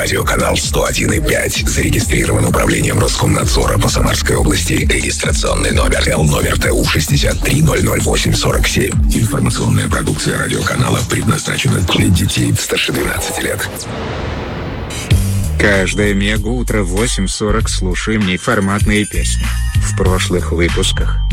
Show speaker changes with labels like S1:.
S1: Радиоканал 101,5 зарегистрирован управлением Роскомнадзора по Самарской области. Регистрационный номер Л-номер ТУ 63-008-47. Информационная продукция радиоканала предназначена для детей старше 12 лет.
S2: Каждое мега утро в 8:40 слушаем неформатные песни. В прошлых выпусках